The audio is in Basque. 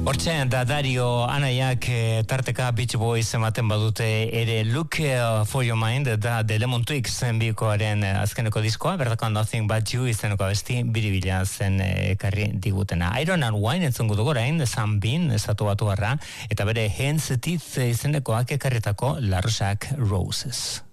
Hortxe, da Dario anaiak tarteka Beach Boys ematen badute ere Look for Your Mind da The Lemon Twigs bikoaren azkeneko diskoa, bertako Nothing But You izeneko abesti biribila zen ekarri digutena. Iron and Wine entzungu dugu orain, Sam Bean esatu batu harra, eta bere Hands Teeth izenekoak ekarritako La Rosac Roses.